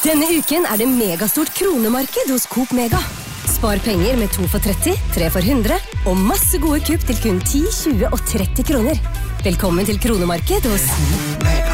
Denne uken det megastort kronemarked hos Coop Mega. Spar penger med 2 for 30, 3 for 100 og masse gode kupp til kun 10, 20 og 30 kroner. Velkommen til kronemarked hos Coop Mega.